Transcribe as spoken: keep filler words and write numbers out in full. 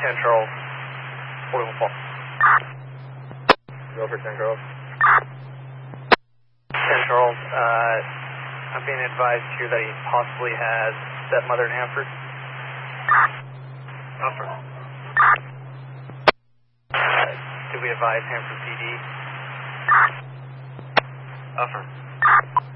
ten Charles, forty-one Paul. Go for ten Charles. ten Charles, uh, I'm being advised here that he possibly has stepmother in Hanford. Offer. Uh, did we advise Hanford P D? Offer.